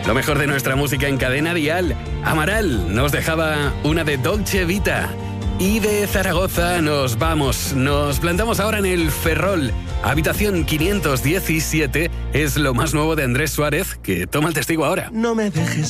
Lo mejor de nuestra música en Cadena Dial. Amaral nos dejaba una de Dolce Vita. Y de Zaragoza nos vamos. Nos plantamos ahora en el Ferrol. Habitación 517 es lo más nuevo de Andrés Suárez, que toma el testigo ahora. No me dejes